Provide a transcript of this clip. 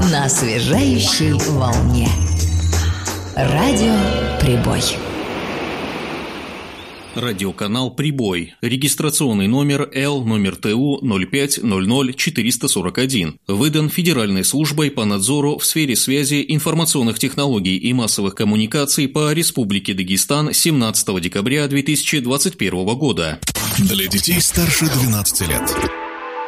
на освежающей волне. Радио Прибой. Радиоканал «Прибой». Регистрационный номер Л номер ТУ 0500441. Выдан Федеральной службой по надзору в сфере связи, информационных технологий и массовых коммуникаций по Республике Дагестан 17 декабря 2021 года. Для детей старше 12 лет.